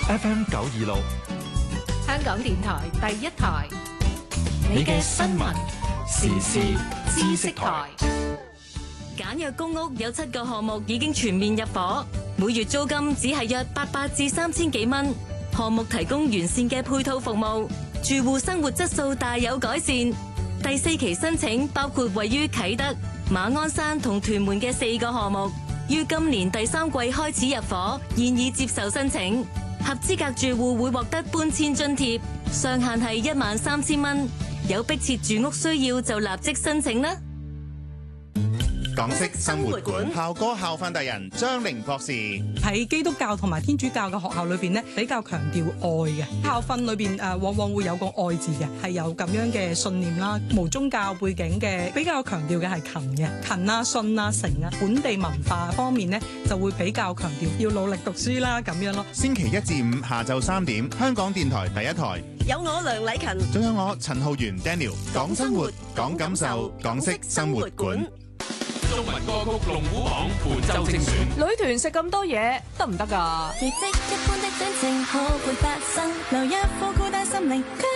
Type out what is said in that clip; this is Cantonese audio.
FM 926， 香港電台第一台，你嘅新聞時事知識台。 簡約公屋有7個項目已經全面入伙，每月租金只係約800至3000幾蚊。項目提供完善嘅配套服務，住戶生活質素大有改善。第4期申請包括位於啟德、馬鞍山同屯門嘅4個項目，於今年第3季開始入伙，現已接受申請。合資格住戶會獲得搬遷津貼，上限係13000蚊。有迫切住屋需要就立即申請啦。 港式生活館校歌校訓達人張玲博士喺基督教同埋天主教嘅學校裏邊咧，比較強調愛嘅校訓裏邊往往會有個愛字嘅，係有咁樣嘅信念啦。無宗教背景嘅比較強調嘅係勤嘅，勤啊、信啊、誠啊。本地文化方面呢，就會比較強調要努力讀書啦咁樣咯。 星期1至5下晝3點，香港電台第一台有我梁禮勤， 仲有我陳浩源 Daniel， 講生活，講感受，港式生活館。 中文歌曲龍虎榜本周精選。 女團食咁多嘢得唔得㗎？ 奇蹟一般的戀情可會發生？留一顆孤單心靈。